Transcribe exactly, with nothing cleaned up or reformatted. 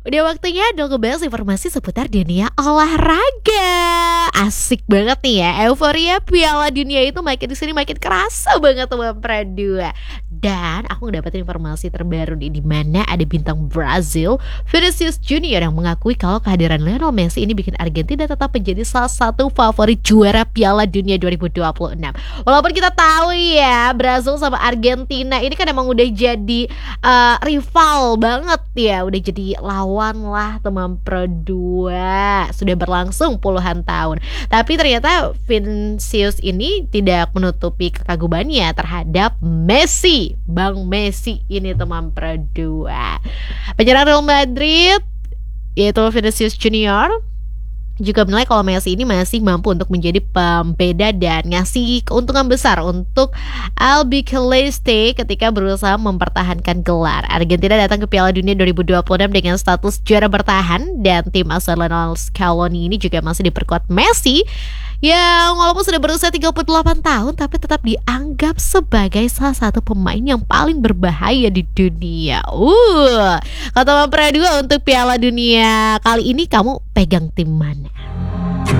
Udah waktunya dong ngebahas informasi seputar dunia olahraga. Asik banget nih ya, euforia Piala Dunia itu makin di sini makin kerasa banget teman Pradua. Dan aku ngedapetin informasi terbaru nih, di mana ada bintang Brazil, Vinicius Junior, yang mengakui kalau kehadiran Lionel Messi ini bikin Argentina tetap menjadi salah satu favorit juara Piala Dunia dua ribu dua puluh enam. Walaupun kita tahu ya, Brazil sama Argentina ini kan emang udah jadi uh, rival banget ya, udah jadi lawan lah teman Pradua, sudah berlangsung puluhan tahun. Tapi ternyata Vinicius ini tidak menutupi kekagumannya terhadap Messi, Bang Messi ini teman Pradua. Penyerang Real Madrid yaitu Vinicius Junior juga menilai kalau Messi ini masih mampu untuk menjadi pembeda dan ngasih keuntungan besar untuk Albiceleste ketika berusaha mempertahankan gelar. Argentina datang ke Piala Dunia dua ribu dua puluh enam dengan status juara bertahan, dan tim asuhan Lionel Scaloni ini juga masih diperkuat Messi yang walaupun sudah berusia tiga puluh delapan tahun tapi tetap dianggap sebagai salah satu pemain yang paling berbahaya di dunia. Uh, kata Bang Pradua, untuk Piala Dunia kali ini kamu pegang tim mana?